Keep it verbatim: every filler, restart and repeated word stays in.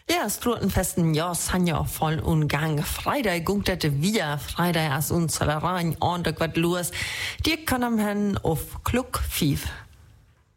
Ja, Strutenfesten, ja, Sanja voll und Gang. Freitag gungt das wieder. Freitag ist uns rein ordentlich was los. Die können wir auf Kluck fünf.